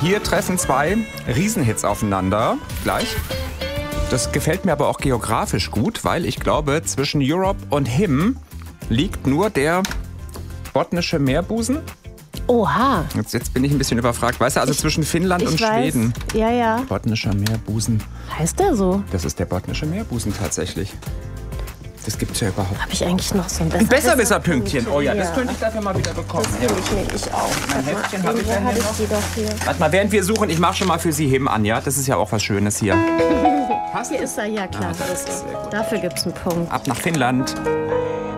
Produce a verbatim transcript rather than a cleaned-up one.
Hier treffen zwei Riesenhits aufeinander. Gleich. Das gefällt mir aber auch geografisch gut, weil ich glaube, zwischen Europe und Him liegt nur der botnische Meerbusen. Oha. Jetzt, jetzt bin ich ein bisschen überfragt. Weißt du, also ich, zwischen Finnland und weiß. Schweden. Ja, ja. Botnischer Meerbusen. Heißt der so? Das ist der botnische Meerbusen tatsächlich. Das gibt's ja überhaupt. Habe ich eigentlich noch so ein Ein besseres Besserwisser-Pünktchen. Oh ja, das Ja. könnte ich dafür mal wieder bekommen. Das finde ich nämlich auch. Mein Warte mal, Heftchen habe ich irgendwo ja hatte hier ich noch. die doch hier. Warte mal, während wir suchen, ich mache schon mal für Sie Him an, ja? Das ist ja auch was Schönes hier. Hier ist er, ja klar. Ah, das ist sehr gut. Dafür gibt es einen Punkt. Ab nach Finnland.